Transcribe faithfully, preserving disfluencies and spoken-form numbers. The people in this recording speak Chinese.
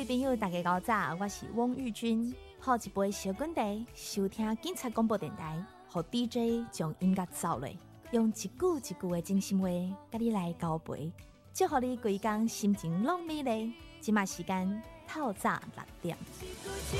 朋友大家好早，我是汪玉君，泡一杯小滚茶，收听警察广播电台，和 D J 将音乐走落，用一句一句的真心话，甲你来交陪，祝福你规工心情拢美丽。即马时间透早六点。